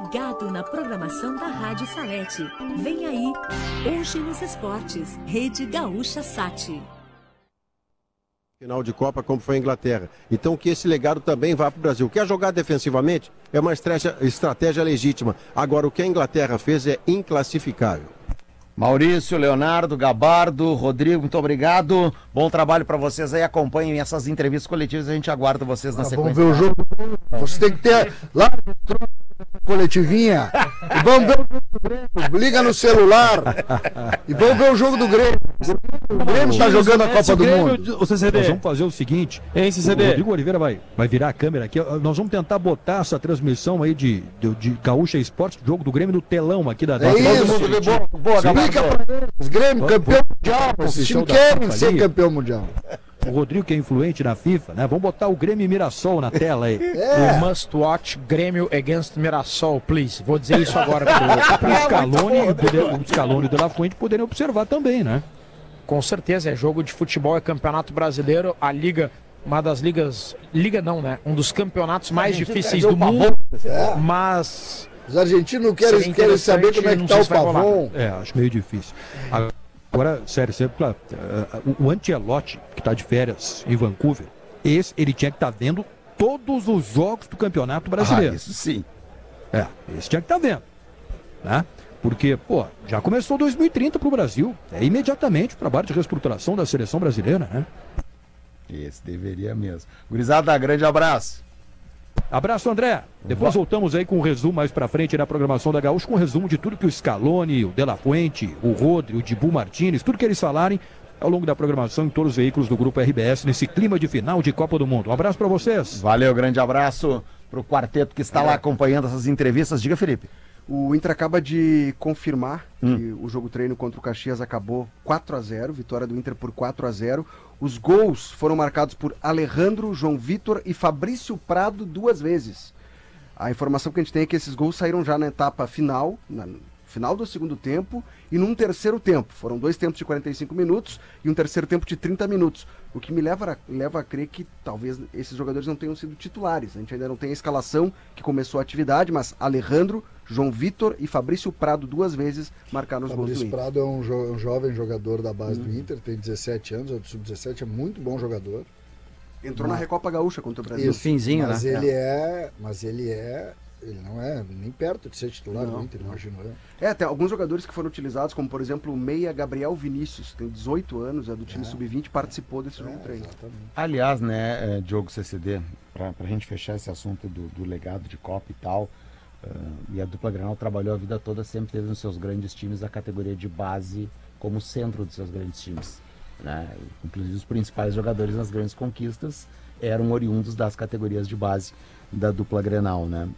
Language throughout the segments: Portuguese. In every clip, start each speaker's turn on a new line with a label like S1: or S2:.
S1: ligado na programação da Rádio Salete. Vem aí, Hoje nos Esportes, Rede Gaúcha Sat.
S2: Final de Copa, como foi a Inglaterra. Então que esse legado também vá para o Brasil. Quer jogar defensivamente? É uma estratégia legítima. Agora, o que a Inglaterra fez é inclassificável.
S3: Maurício, Leonardo, Gabardo, Rodrigo, muito obrigado. Bom trabalho para vocês aí. Acompanhem essas entrevistas coletivas. A gente aguarda vocês na sequência.
S4: Vamos ver o jogo. Você tem que ter lá coletivinha. E vamos ver o jogo do Grêmio. Liga no celular. E vamos ver o jogo do Grêmio. O Grêmio está jogando a Copa do Mundo.
S5: O CCD. Nós vamos fazer o seguinte.
S6: Hein, CCD?
S5: O Rodrigo Oliveira vai virar a câmera aqui. Nós vamos tentar botar essa transmissão aí de Gaúcha Esportes, jogo do Grêmio, no telão aqui da
S4: É isso, todo mundo boa, explica pra eles. Grêmio, campeão mundial. Esses times querem ser campeão mundial.
S5: O Rodrigo, que é influente na FIFA, né? Vamos botar o Grêmio e Mirassol na tela aí.
S6: É. O must watch Grêmio against Mirassol, please. Vou dizer isso agora pro
S5: O Scaloni e o De La Fuente poderem observar também, né?
S6: Com certeza, é jogo de futebol, é campeonato brasileiro, a liga, uma das ligas, liga não, né? Um dos campeonatos mais difíceis do mundo, mas...
S4: Os argentinos querem saber como é que tá o Pavon.
S5: É, acho meio difícil. Agora, sério, claro, o Ancelotti, que está de férias em Vancouver, ele tinha que estar vendo todos os jogos do Campeonato Brasileiro.
S3: Isso sim.
S5: Esse tinha que estar vendo, né? Porque, já começou 2030 para o Brasil. É imediatamente o trabalho de reestruturação da seleção brasileira, né?
S3: Esse deveria mesmo. Gurizada, grande abraço.
S5: Abraço, André. Depois voltamos aí com um resumo mais pra frente na programação da Gaúcha, com um resumo de tudo que o Scaloni, o De La Fuente, o Rodri, o Dibu Martins, tudo que eles falarem ao longo da programação em todos os veículos do Grupo RBS, nesse clima de final de Copa do Mundo. Um abraço pra vocês.
S3: Valeu, grande abraço pro quarteto que está lá acompanhando essas entrevistas. Diga, Felipe.
S7: O Inter acaba de confirmar que o jogo treino contra o Caxias acabou 4-0, vitória do Inter por 4-0. Os gols foram marcados por Alejandro, João Vitor e Fabrício Prado 2 vezes. A informação que a gente tem é que esses gols saíram já na etapa final, final do segundo tempo e num terceiro tempo. Foram 2 tempos de 45 minutos e um terceiro tempo de 30 minutos. O que me leva a crer que talvez esses jogadores não tenham sido titulares. A gente ainda não tem a escalação que começou a atividade, mas Alejandro, João Vitor e Fabrício Prado 2 vezes marcaram os gols do Inter.
S4: Fabrício Prado é um jovem jogador da base do Inter, tem 17 anos, o sub-17 é muito bom jogador.
S7: Entrou na Recopa Gaúcha contra o Brasil.
S6: No finzinho,
S4: mas
S6: né?
S4: Ele não é nem perto de ser titular do Inter, imagino eu.
S7: Tem alguns jogadores que foram utilizados, como por exemplo o meia Gabriel Vinícius, tem 18 anos, é do time sub-20, participou desse jogo treino.
S3: Aliás, né, Diogo CCD, pra gente fechar esse assunto do legado de Copa e tal, e a dupla Grenal trabalhou a vida toda, sempre teve nos seus grandes times a categoria de base como centro dos seus grandes times, né? Inclusive os principais jogadores nas grandes conquistas eram oriundos das categorias de base da dupla Grenal, né?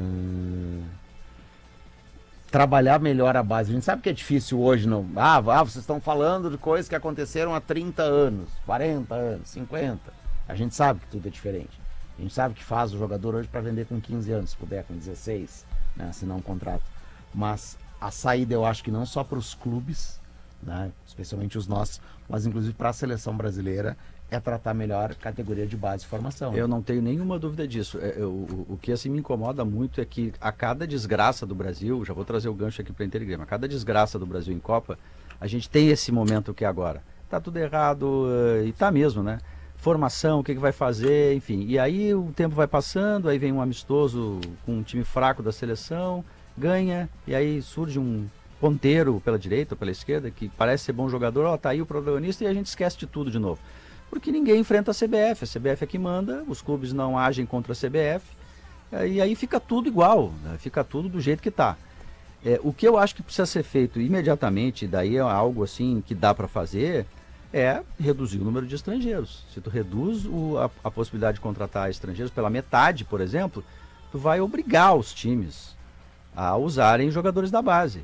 S3: Trabalhar melhor a base, a gente sabe que é difícil hoje, não? Vocês estão falando de coisas que aconteceram há 30 anos, 40 anos, 50, a gente sabe que tudo é diferente. A gente sabe que faz o jogador hoje para vender com 15 anos, se puder, com 16, né, assinar um contrato. Mas a saída, eu acho que não só para os clubes, né, especialmente os nossos, mas inclusive para a seleção brasileira, é tratar melhor a categoria de base e formação.
S8: Eu não tenho nenhuma dúvida disso. O que assim me incomoda muito é que a cada desgraça do Brasil, já vou trazer o gancho aqui para Inter e Grêmio, a cada desgraça do Brasil em Copa, a gente tem esse momento que é agora. Tá tudo errado, e tá mesmo, né? Formação, o que vai fazer, enfim. E aí o tempo vai passando, aí vem um amistoso com um time fraco da seleção, ganha, e aí surge um ponteiro pela direita ou pela esquerda, que parece ser bom jogador, tá aí o protagonista, e a gente esquece de tudo de novo. Porque ninguém enfrenta a CBF é que manda, os clubes não agem contra a CBF, e aí fica tudo igual, né? Fica tudo do jeito que tá. O que eu acho que precisa ser feito imediatamente, daí é algo assim que dá para fazer, é reduzir o número de estrangeiros. Se tu reduz a possibilidade de contratar estrangeiros pela metade, por exemplo, tu vai obrigar os times a usarem jogadores da base.